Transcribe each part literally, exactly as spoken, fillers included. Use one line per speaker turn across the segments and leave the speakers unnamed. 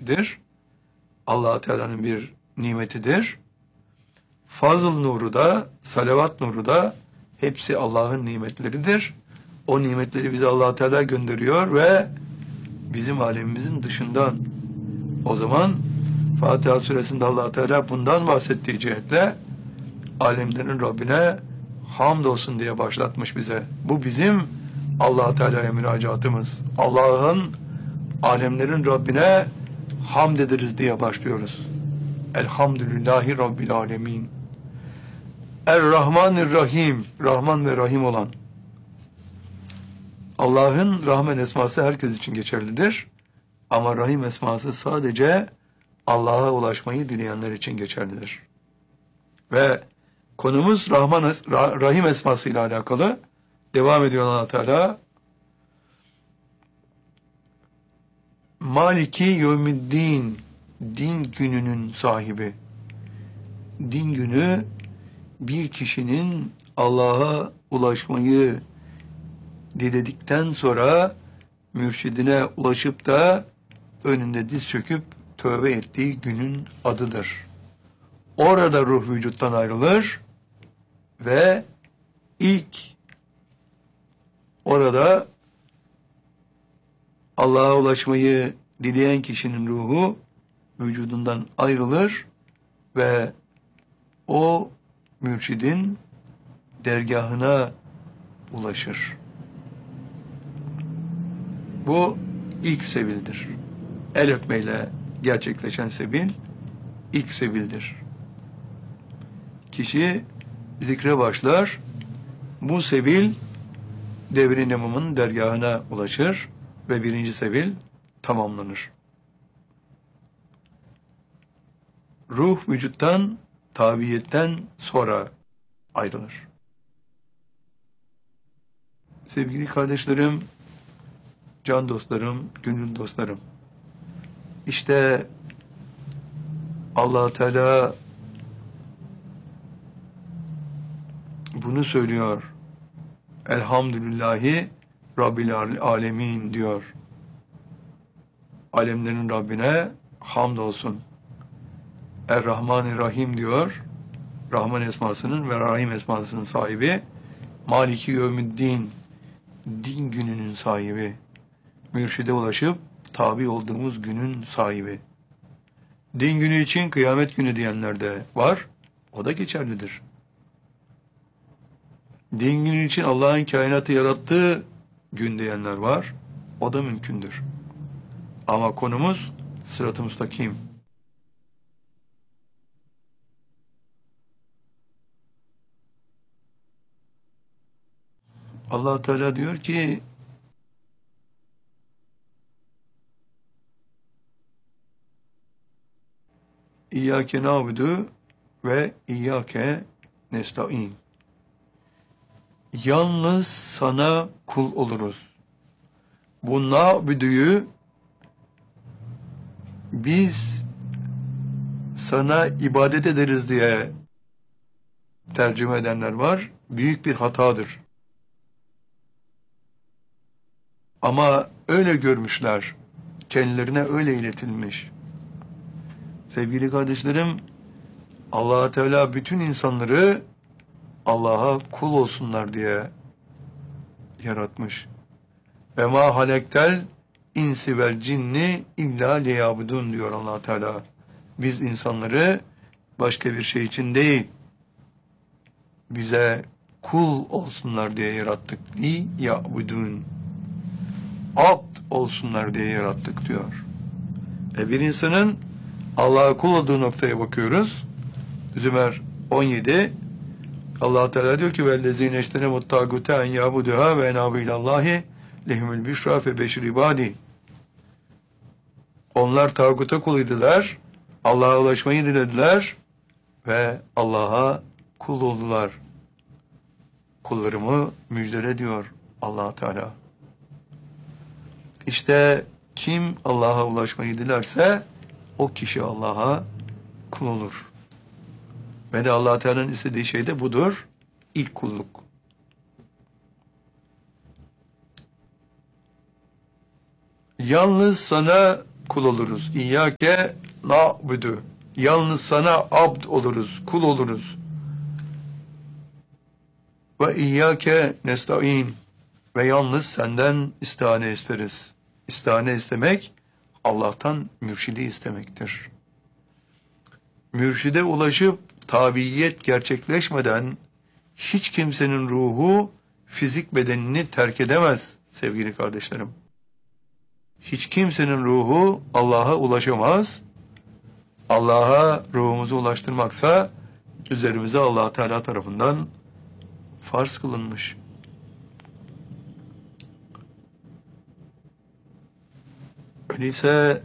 nimetidir. Allah Teala'nın bir nimetidir. Fazıl nuru da, salavat nuru da hepsi Allah'ın nimetleridir. O nimetleri bize Allah Teala gönderiyor ve bizim alemimizin dışından. O zaman Fatiha suresinde Allah Teala bundan bahsettiği cihetle alemlerin Rabbine hamdolsun diye başlatmış bize. Bu bizim Allah Teala'ya müracaatımız. Allah'ın alemlerin Rabbine hamd ederiz diye başlıyoruz. Elhamdülillahi Rabbil alemin. Er-Rahmanir-Rahim, Rahman ve Rahim olan. Allah'ın Rahman esması herkes için geçerlidir. Ama Rahim esması sadece Allah'a ulaşmayı dileyenler için geçerlidir. Ve konumuz Rahman, Rahim esması ile alakalı. Devam ediyor Allah Teala. Maliki yevmiddin, din gününün sahibi. Din günü bir kişinin Allah'a ulaşmayı diledikten sonra mürşidine ulaşıp da önünde diz çöküp tövbe ettiği günün adıdır. Orada ruh vücuttan ayrılır ve ilk orada Allah'a ulaşmayı dileyen kişinin ruhu vücudundan ayrılır ve o mürşidin dergahına ulaşır. Bu ilk sebildir. El öpmeyle gerçekleşen sebil ilk sebildir. Kişi zikre başlar, bu sebil devrin imamın dergahına ulaşır ve birinci sebil tamamlanır. Ruh vücuttan, tabiyetten sonra ayrılır. Sevgili kardeşlerim, can dostlarım, gönül dostlarım, İşte Allah Teala bunu söylüyor. Elhamdülillahi Rabbil alemin diyor. Alemlerin Rabbine hamdolsun. Er-Rahmanir-Rahim diyor. Rahman esmasının ve Rahim esmasının sahibi. Maliki yevmiddin, din gününün sahibi. Mürşide ulaşıp tabi olduğumuz günün sahibi. Din günü için kıyamet günü diyenler de var. O da geçerlidir. Din günü için Allah'ın kainatı yarattığı gün diyenler var. O da mümkündür. Ama konumuz sırat-ı müstakim. Allah Teala diyor ki İyyâke nâbudu ve İyyâke nesta'in. Yalnız sana kul oluruz. Bu nâbudu'yu biz sana ibadet ederiz diye tercüme edenler var. Büyük bir hatadır. Ama öyle görmüşler. Kendilerine öyle iletilmiş. Sevgili kardeşlerim, Allah Teala bütün insanları Allah'a kul olsunlar diye yaratmış. Ve ma halektel insi vel cinni illa liyabudun diyor Allah Teala. Biz insanları başka bir şey için değil, bize kul olsunlar diye yarattık. Li yabudun. Abd olsunlar diye yarattık diyor. E bir insanın Allah'a kul olduğu noktaya bakıyoruz. Zümer on yedi. Allah Teala diyor ki vellezine iştenebut tagute en yabuduha ve enabu ilallahi lehumul büşra fe beşir ibadi. Onlar tağuta kuluydular. Allah'a ulaşmayı dilediler ve Allah'a kul oldular. Kullarımı müjdele diyor Allah Teala. İşte kim Allah'a ulaşmayı dilerse o kişi Allah'a kul olur. Ve de Allah Teala'nın istediği şey de budur. İlk kulluk. Yalnız sana kul oluruz. İyyâke na'budu. Yalnız sana abd oluruz, kul oluruz. Ve iyyâke nesta'in. Ve yalnız senden istihane isteriz. İstihane istemek, Allah'tan mürşidi istemektir. Mürşide ulaşıp tabiyet gerçekleşmeden hiç kimsenin ruhu fizik bedenini terk edemez sevgili kardeşlerim. Hiç kimsenin ruhu Allah'a ulaşamaz. Allah'a ruhumuzu ulaştırmaksa üzerimize Allah Teala tarafından farz kılınmış. Öyleyse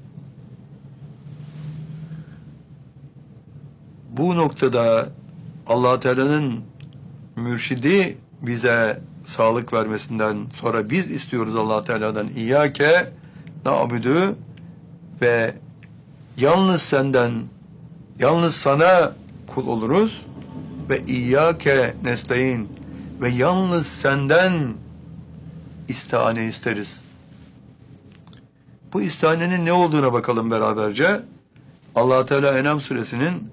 bu noktada Allah Teala'nın mürşidi bize sağlık vermesinden sonra biz istiyoruz Allah Teala'dan İyyâke na'budu ve yalnız senden, yalnız sana kul oluruz ve İyyâke nestaîn ve yalnız senden istihane isteriz. Bu istihanenin ne olduğuna bakalım beraberce. Allah Teala En'am suresinin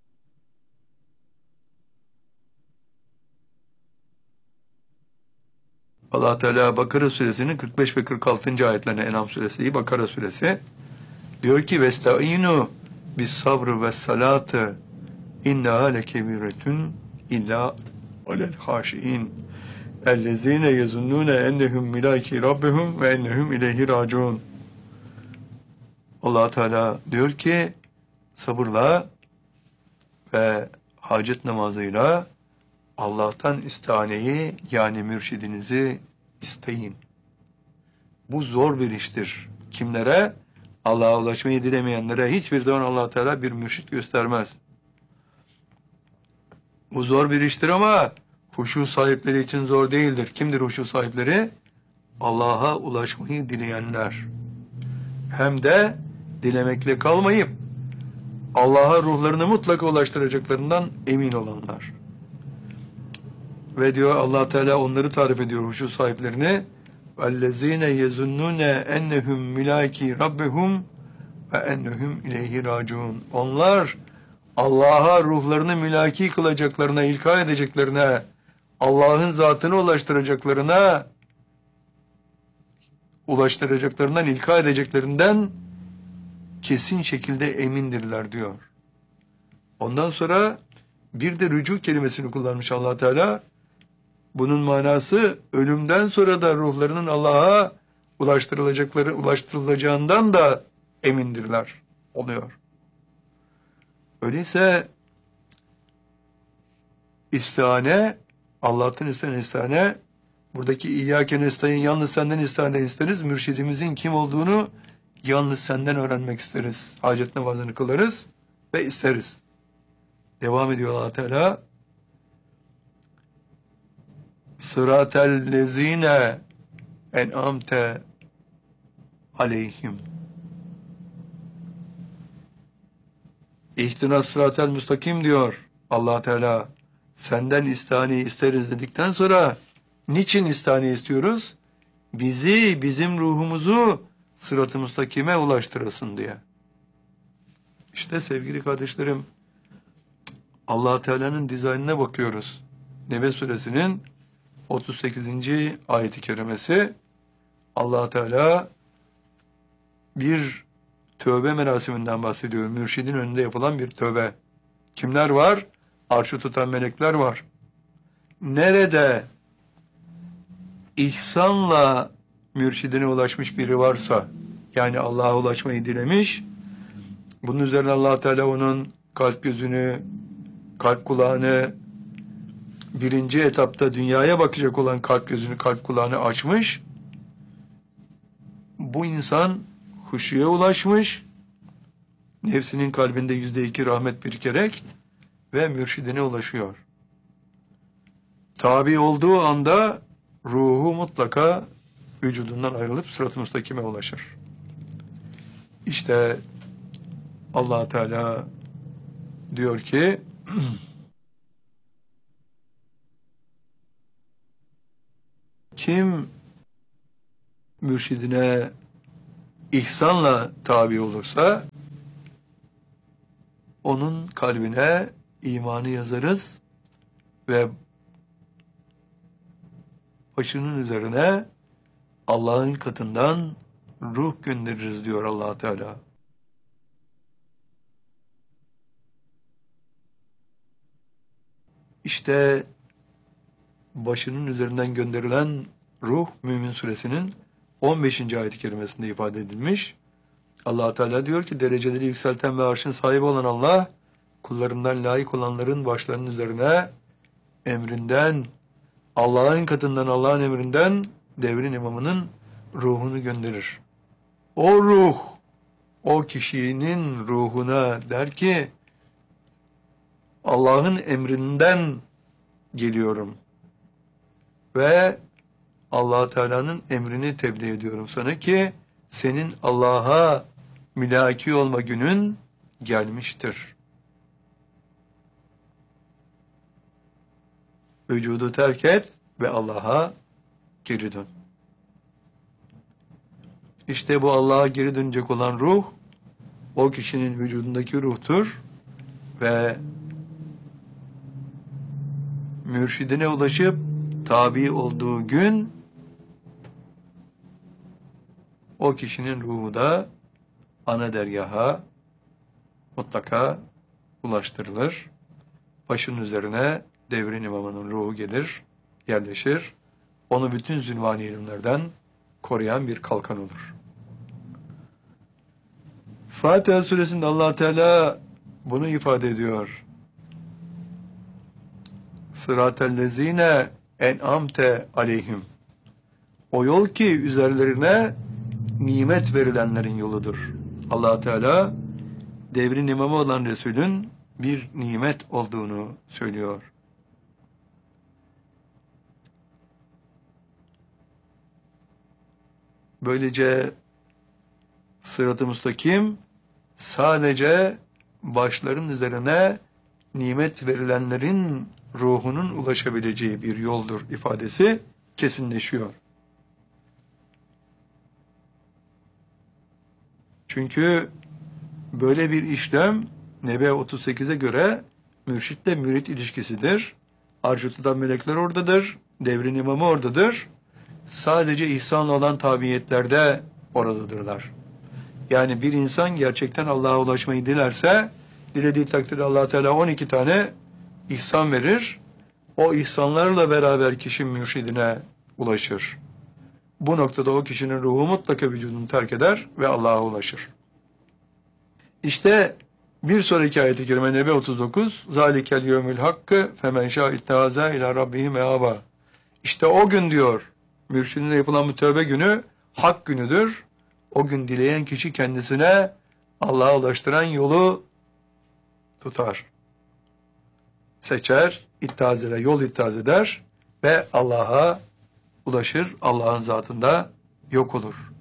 Allah Teala Bakara suresinin kırk beş ve kırk altıncı ayetlerine En'am suresi, Bakara suresi diyor ki vestaînû bis sabrı ve salâtı innâ lekebîretun illâ alel hâşiîn ellezîne yezunnûne ennehum milâki rabbihum ve ennehum ileyhi râciûn. Allah Teala diyor ki sabırla ve hacet namazıyla Allah'tan istihaneyi yani mürşidinizi isteyin. Bu zor bir iştir. Kimlere? Allah'a ulaşmayı dilemeyenlere hiçbir zaman Allah Teala bir mürşit göstermez. Bu zor bir iştir ama huşu sahipleri için zor değildir. Kimdir huşu sahipleri? Allah'a ulaşmayı dileyenler. Hem de dilemekle kalmayıp Allah'a ruhlarını mutlaka ulaştıracaklarından emin olanlar. Ve diyor Allah Teala onları tarif ediyor huşu sahiplerini. وَالَّذ۪ينَ يَزُنُّونَ اَنَّهُمْ مِلَاكِ رَبِّهُمْ وَاَنَّهُمْ اِلَيْهِ رَاجُونَ. Onlar Allah'a ruhlarını mülaki kılacaklarına, ilka edeceklerine, Allah'ın zatını ulaştıracaklarına, ulaştıracaklarından, ilka edeceklerinden kesin şekilde emindirler diyor. Ondan sonra bir de rücu kelimesini kullanmış Allah Teala. Bunun manası ölümden sonra da ruhlarının Allah'a ulaştırılacakları, ulaştırılacağından da emindirler oluyor. Öyleyse istihane, Allah'tan istenen istihane, buradaki İyyâke nestaîn yalnız senden istihane isteriz. Mürşidimizin kim olduğunu yalnız senden öğrenmek isteriz. Hacet namazını kılarız ve isteriz. Devam ediyor Allah Teala. Sıratel lezine en'amte aleyhim. İhtinas sıratel müstakim diyor Allah Teala. Senden istihaneyi isteriz dedikten sonra niçin istihaneyi istiyoruz? Bizi, bizim ruhumuzu sırat-ı müstakime ulaştırasın diye. İşte sevgili kardeşlerim, Allah Teala'nın dizaynına bakıyoruz. Nebe suresinin otuz sekizinci ayeti kerimesi. Allah Teala bir tövbe merasiminden bahsediyor. Mürşidin önünde yapılan bir tövbe. Kimler var? Arşı tutan melekler var. Nerede ihsanla mürşidine ulaşmış biri varsa, yani Allah'a ulaşmayı dilemiş, bunun üzerine Allah Teala onun kalp gözünü, kalp kulağını, birinci etapta dünyaya bakacak olan kalp gözünü, kalp kulağını açmış. Bu insan huşuya ulaşmış, nefsinin kalbinde yüzde iki rahmet birikerek ve mürşidine ulaşıyor. Tabi olduğu anda ruhu mutlaka vücudundan ayrılıp sırat-ı müstakime ulaşır. İşte Allah Teala diyor ki kim mürşidine ihsanla tabi olursa onun kalbine imanı yazarız ve başının üzerine Allah'ın katından ruh göndeririz diyor Allah Teala. İşte başının üzerinden gönderilen ruh Mümin Suresinin on beşinci ayet-i kerimesinde ifade edilmiş. Allah Teala diyor ki dereceleri yükselten ve arşın sahibi olan Allah kullarından layık olanların başlarının üzerine emrinden, Allah'ın katından, Allah'ın emrinden devrin imamının ruhunu gönderir. O ruh, o kişinin ruhuna der ki, Allah'ın emrinden geliyorum ve Allah Teala'nın emrini tebliğ ediyorum sana ki senin Allah'a mülaki olma günün gelmiştir. Vücudu terk et ve Allah'a geri dön. İşte bu Allah'a geri dönecek olan ruh, o kişinin vücudundaki ruhtur ve mürşidine ulaşıp tabi olduğu gün o kişinin ruhu da ana dergaha mutlaka ulaştırılır. Başının üzerine devrin imamının ruhu gelir, yerleşir. Onu bütün zülmani ilimlerden koruyan bir kalkan olur. Fatiha suresinde Allah Teala bunu ifade ediyor. Sıratellezine en'amte aleyhim. O yol ki üzerlerine nimet verilenlerin yoludur. Allah Teala devrin imamı olan Resul'ün bir nimet olduğunu söylüyor. Böylece sırat-ı müstakim sadece başların üzerine nimet verilenlerin ruhunun ulaşabileceği bir yoldur ifadesi kesinleşiyor. Çünkü böyle bir işlem Nebe otuz sekize göre mürşitle mürit ilişkisidir. Arş-ı tutan melekler oradadır. Devrin imamı oradadır. Sadece ihsanla olan tabiiyetlerde oradadırlar. Yani bir insan gerçekten Allah'a ulaşmayı dilerse, dilediği takdirde Allah Teala on iki tane ihsan verir. O ihsanlarla beraber kişi mürşidine ulaşır. Bu noktada o kişinin ruhu mutlaka vücudunu terk eder ve Allah'a ulaşır. İşte bir sonraki ayet-i kerime Nebe otuz dokuz Zalikel yevmül hakkı femen şâ ittehâzâ ilâ rabbihi meâbâ. İşte o gün diyor, mürşidine yapılan bu tövbe günü hak günüdür. O gün dileyen kişi kendisine Allah'a ulaştıran yolu tutar. Seçer, ittihaz eder, yol ittihaz eder ve Allah'a ulaşır. Allah'ın zatında yok olur.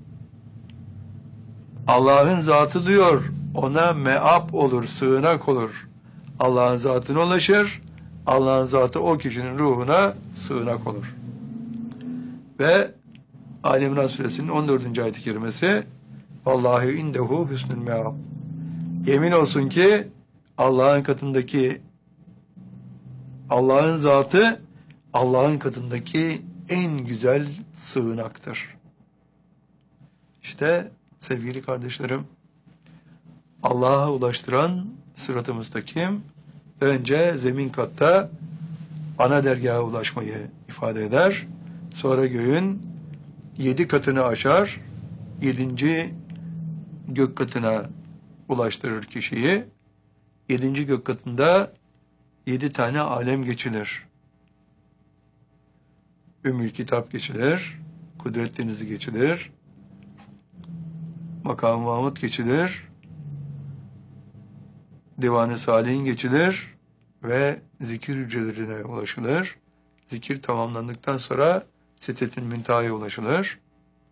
Allah'ın zatı diyor, ona meap olur, sığınak olur. Allah'ın zatına ulaşır. Allah'ın zatı o kişinin ruhuna sığınak olur. Ve Ali İmran suresinin on dördüncü ayet-i kerimesi Vallahi indehu hüsnül meab. Yemin olsun ki Allah'ın katındaki Allah'ın zatı Allah'ın katındaki en güzel sığınaktır. İşte sevgili kardeşlerim, Allah'a ulaştıran sırat-ı müstakim önce zemin katta ana dergaha ulaşmayı ifade eder. Sonra göğün yedi katını aşar, yedinci gök katına ulaştırır kişiyi. Yedinci gök katında yedi tane alem geçilir. Ümmül Kitap geçilir, Kudret Denizi geçilir, Makam-ı Mahmud geçilir, Divan-ı Salihin geçilir ve zikir hücrelerine ulaşılır. Zikir tamamlandıktan sonra Sidretül Münteha'ya ulaşılır.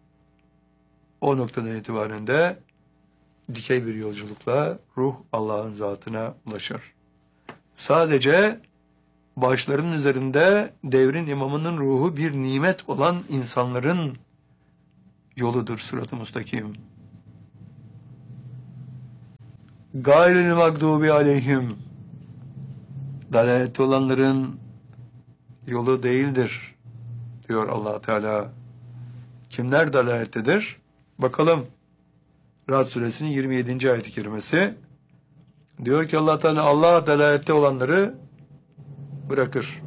O noktadan itibaren de dikey bir yolculukla ruh Allah'ın zatına ulaşır. Sadece başların üzerinde devrin imamının ruhu bir nimet olan insanların yoludur sırat-ı müstakim. gayril mağdubi aleyhim, dalalette olanların yolu değildir diyor Allah Teala. Kimler dalalettedir? Bakalım. Ra'd suresinin yirmi yedinci ayet-i kerimesi diyor ki Allah Teala, Allah dalalette olanları bırakır.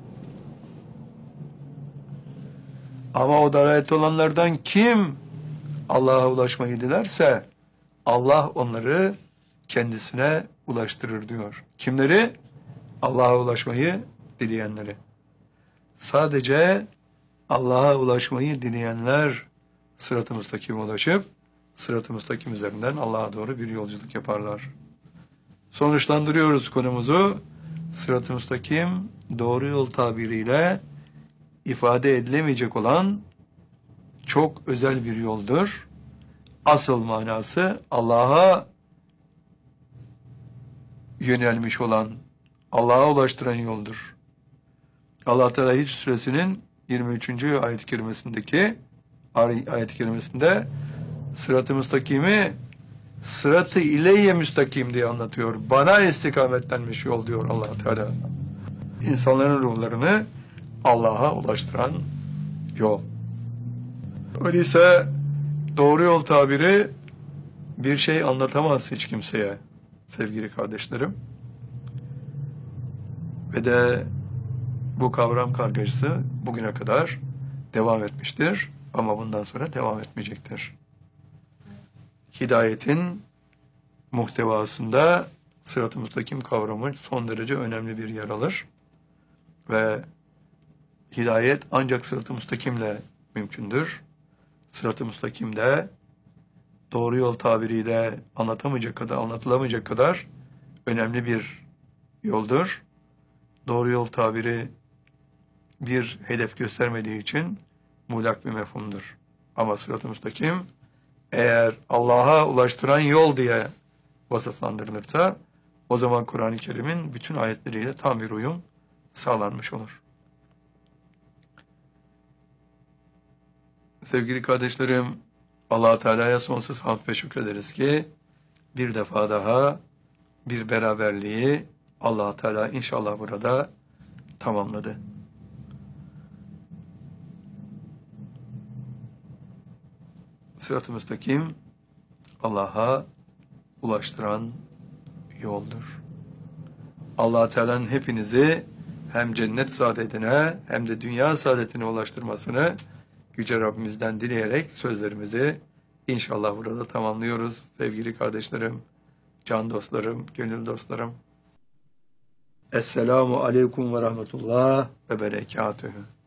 Ama o dalalette olanlardan kim Allah'a ulaşmayı dilerse Allah onları kendisine ulaştırır diyor. Kimleri? Allah'a ulaşmayı dileyenleri. Sadece Allah'a ulaşmayı dileyenler sırat-ı müstakime ulaşıp sırat-ı müstakim üzerinden Allah'a doğru bir yolculuk yaparlar. Sonuçlandırıyoruz konumuzu. Sırat-ı müstakim doğru yol tabiriyle ifade edilemeyecek olan çok özel bir yoldur. Asıl manası Allah'a yönelmiş olan, Allah'a ulaştıran yoldur. Allah Teala Hic suresinin yirmi üçüncü ayet-i kerimesindeki ayet-i kerimesinde sırat-ı müstakimi sırat-ı ileyye müstakim diye anlatıyor. Bana istikametlenmiş yol diyor Allah Teala. İnsanların ruhlarını Allah'a ulaştıran yol. Öyleyse doğru yol tabiri bir şey anlatamaz hiç kimseye sevgili kardeşlerim. Ve de bu kavram kargaşası bugüne kadar devam etmiştir ama bundan sonra devam etmeyecektir. Hidayetin muhtevasında sırat-ı müstakim kavramı son derece önemli bir yer alır ve hidayet ancak sırat-ı müstakimle mümkündür. Sırat-ı müstakimde doğru yol tabiriyle anlatamayacak kadar, anlatılamayacak kadar önemli bir yoldur. Doğru yol tabiri bir hedef göstermediği için muğlak bir mefhumdur. Ama sırat-ı müstakim eğer Allah'a ulaştıran yol diye vasıflandırılırsa o zaman Kur'an-ı Kerim'in bütün ayetleriyle tam bir uyum sağlanmış olur. Sevgili kardeşlerim, Allah Teala'ya sonsuz hamd ve şükrederiz ki bir defa daha bir beraberliği Allah Teala inşallah burada tamamladı. Sırat-ı müstakim Allah'a ulaştıran yoldur. Allah Teala'nın hepinizi hem cennet saadetine hem de dünya saadetine ulaştırmasını Yüce Rabbimizden dileyerek sözlerimizi inşallah burada tamamlıyoruz. Sevgili kardeşlerim, can dostlarım, gönül dostlarım. Esselamu aleyküm ve rahmetullah ve berekatühü.